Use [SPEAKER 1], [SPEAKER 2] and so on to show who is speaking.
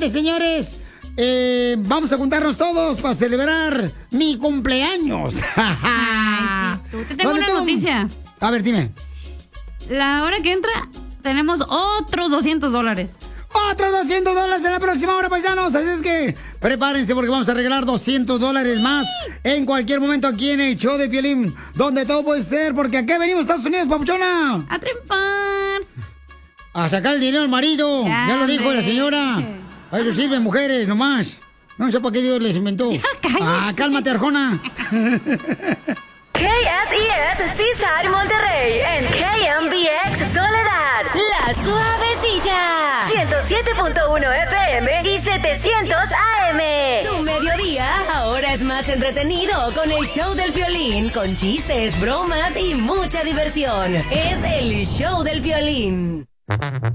[SPEAKER 1] martes, señores, vamos a juntarnos todos para celebrar mi cumpleaños.
[SPEAKER 2] Ay, sí. Te tengo una noticia.
[SPEAKER 1] A ver, dime.
[SPEAKER 2] La hora que entra, tenemos otros $200.
[SPEAKER 1] Otros $200 en la próxima hora, paisanos. Así es que prepárense porque vamos a regalar $200 más en cualquier momento aquí en el show de Piolín, donde todo puede ser, porque aquí venimos, Estados Unidos, papuchona.
[SPEAKER 2] A triunfar.
[SPEAKER 1] A sacar el dinero al marido. Ya lo dijo la señora. A eso sirven mujeres, nomás. No sé para qué Dios les inventó. Cálmate, Arjona.
[SPEAKER 3] KSES Seaside Monterrey en KMBX Soledad, La Suavecita, 107.1 FM y 700 AM. Tu mediodía ahora es más entretenido con el show del Piolín, con chistes, bromas y mucha diversión. Es el show del Piolín.